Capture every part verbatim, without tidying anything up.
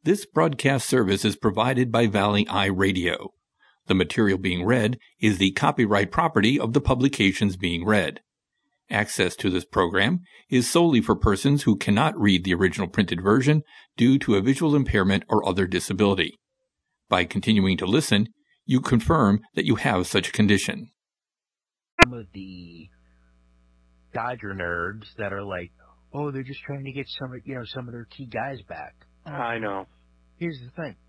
This broadcast service is provided by Valley Eye Radio. The material being read is the copyright property of the publications being read. Access to this program is solely for persons who cannot read the original printed version due to a visual impairment or other disability. By continuing to listen, you confirm that you have such a condition. Some of the Dodger nerds that are like, oh, they're just trying to get some, you know, some of their key guys back. I know. Here's the thing.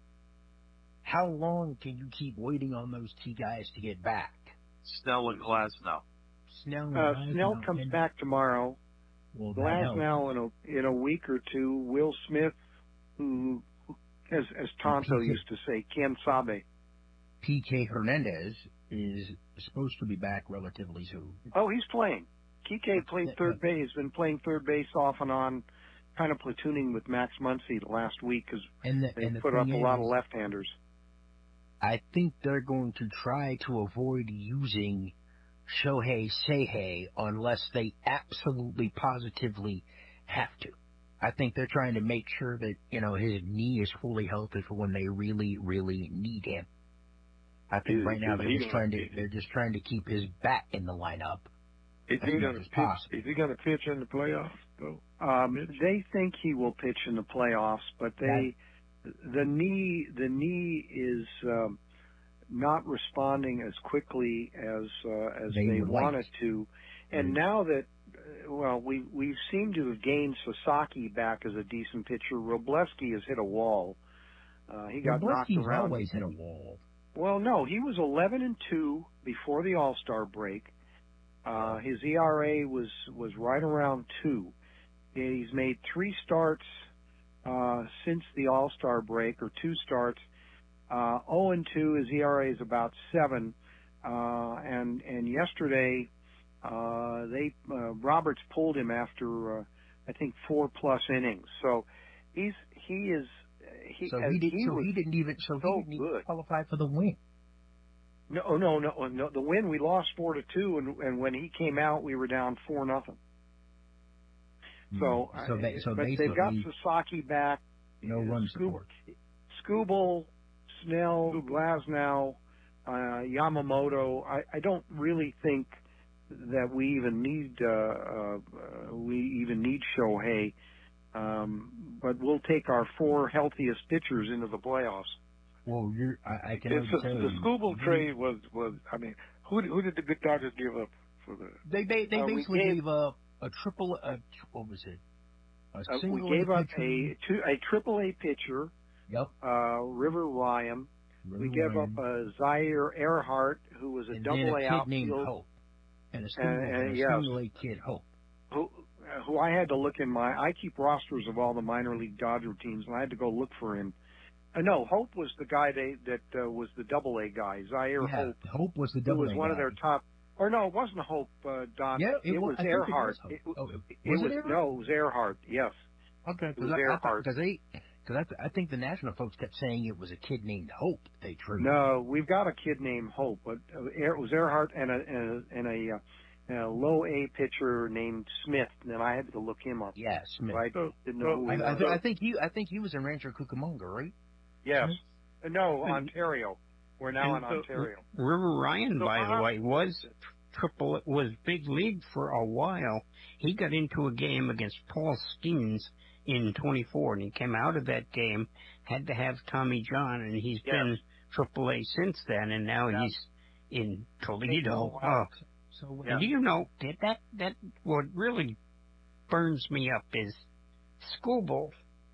How long can you keep waiting on those key guys to get back? Snell and Glasnow. Snell, and Uh, Glasnow Snell comes and, back tomorrow. well, that Glasnow in a in a week or two. Will Smith, who, as as Tonto used to say, quien sabe. P K Hernandez is supposed to be back relatively soon. Oh, he's playing. Kike played third base. He's been playing third base off and on, kind of platooning with Max Muncy the last week because the, they the put up a is, lot of left-handers. I think they're going to try to avoid using Shohei Seihei unless they absolutely positively have to. I think they're trying to make sure that, you know, his knee is fully healthy for when they really, really need him. I think Is, right now is they're he just gonna, trying to they're just trying to keep his bat in the lineup. Is he going to pitch? Possible. Is he going to pitch in the playoffs? Though? Um, they think he will pitch in the playoffs, but they the knee the knee is um, not responding as quickly as uh, as They they would want like. it to. And Mm. now that uh, well, we we seem to have gained Sasaki back as a decent pitcher. Robleski has hit a wall. Uh, he got knocked Robleski's around. always hit a wall. Well, no, he was eleven and two before the All-Star break. Uh, his E R A was, was right around two. He's made three starts uh, since the All-Star break, or two starts. Uh, oh and two, his E R A is about seven. Uh, and and yesterday, uh, they uh, Roberts pulled him after uh, I think four plus innings. So he's he is he So uh, he did. he So was he didn't even. So, so he didn't even good. qualify for the win. No, no, no, no. The win, we lost four to two, and and when he came out, we were down four nothing. So, so, they, so but basically, they've got Sasaki back. no run Scoop- support. Skubal, Snell, Glasnow, uh, Yamamoto. I, I don't really think that we even need uh, uh, we even need Shohei, um, but we'll take our four healthiest pitchers into the playoffs. Well, you're. I, I can It's already a, tell the you. Scooble you- trade was was. I mean, who who did the good Dodgers give up for the? They they, they Uh, we basically gave- gave up a triple. A, what was it? A Uh, we single gave up pitcher. a two, a triple A pitcher, Yep. uh, River Ryan. We gave up uh, Zaire Earhart, who was a and double then A a kid named outfield, Hope, and a single, and, and a yes. single A kid Hope. who, who I had to look in my. I keep rosters of all the minor league Dodger teams, and I had to go look for him. Uh, no, Hope was the guy they, that uh, was the double A guy. Zaire Yeah, Hope, Hope was the who double was A one guy. of their top. Or no, it wasn't Hope, uh, Don. Yeah, it, it was, was I think Earhart. It was, It, Hope. oh, it, it was was it Earhart? no, it was Earhart. Yes, Okay, it was because I, I, Earhart. because they, because I, th- I think the national folks kept saying it was a kid named Hope they traded. No, we've got a kid named Hope, but uh, it was Earhart and a and a, and a, uh, and a low A pitcher named Smith. And then I had to go look him up. Yeah, Smith. I So- didn't know who I, he I, was. th- I think he, I think he was in Rancho Cucamonga, right? Yes. Smith? Uh, No, Ontario. We're now in And so- Ontario. River Ryan, So by how- the way, was triple was big league for a while. He got into a game against Paul Skeens in twenty-four, and he came out of that game, had to have Tommy John, and he's Yes. been triple A since then, and now Yeah. he's in Taking a Toledo. while. Oh, So Yeah. and do you know that, that that what really burns me up is Scooble.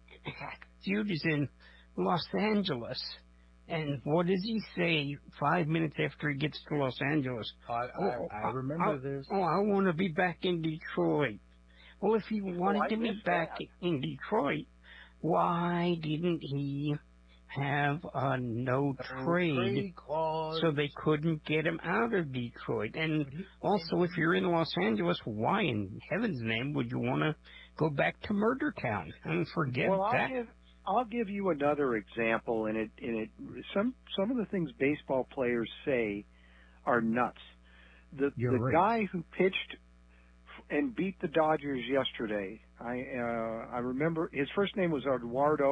Dude is in Los Angeles. And what does he say five minutes after he gets to Los Angeles? I, I, Oh, I remember I- this. Oh, I want to be back in Detroit. Well, if he wanted I to be missed back that. in Detroit, why didn't he have a no trade clause. so they couldn't get him out of Detroit? And also, if you're in Los Angeles, why in heaven's name would you want to go back to Murder Town and forget Well, I'll that? give I'll give you another example, and it and it some some of the things baseball players say are nuts. The You're the right. guy who pitched and beat the Dodgers yesterday, I uh, I remember his first name was Eduardo